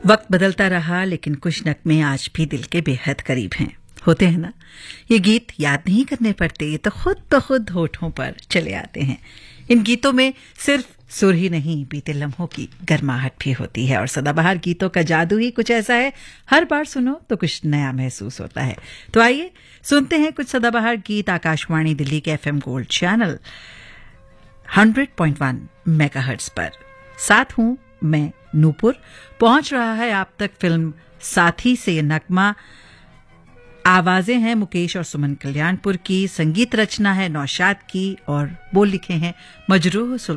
वक्त बदलता रहा लेकिन कुछ नगमे आज भी दिल के बेहद करीब हैं। होते हैं ना, ये गीत याद नहीं करने पड़ते, ये तो खुद होठों पर चले आते हैं। इन गीतों में सिर्फ सुर ही नहीं, बीते लम्हों की गर्माहट भी होती है। और सदाबहार गीतों का जादू ही कुछ ऐसा है, हर बार सुनो तो कुछ नया महसूस होता है। तो आइए सुनते हैं कुछ सदाबहार गीत आकाशवाणी दिल्ली के FM गोल्ड चैनल 100.1 मेगाहर्ट्ज पर। साथ हूं मैं नूपुर। पहुंच रहा है आप तक फिल्म साथी से नगमा। आवाजें हैं मुकेश और सुमन कल्याणपुर की, संगीत रचना है नौशाद की और बोल लिखे हैं मजरूह सुल्तान।